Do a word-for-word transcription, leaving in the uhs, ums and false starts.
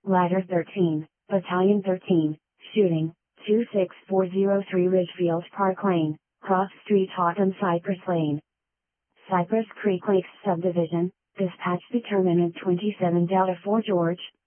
Ladder thirteen, Battalion thirteen, shooting, two six four zero three Ridgefield Park Lane, Cross Street Houghton Cypress Lane. Cypress Creek Lakes Subdivision, dispatch determinant twenty-seven Delta four George,